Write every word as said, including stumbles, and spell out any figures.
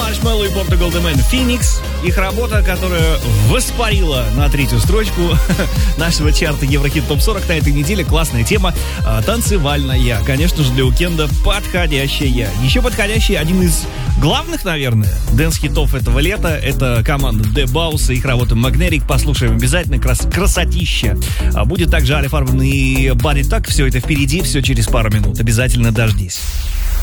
Marshmello и Portugal The Man Phoenix. Их работа, которая воспарила на третью строчку нашего чарта Еврохит Топ сорок на этой неделе. Классная тема. Танцевальная. Конечно же, для уикенда подходящая. Еще подходящий один из главных, наверное, дэнс-хитов этого лета. Это команда The Bows и их работа Magnetic. Послушаем обязательно. Крас- красотища. Будет также Али Фарбен и Body Tuck. Все это впереди, все через пару минут. Обязательно дождись.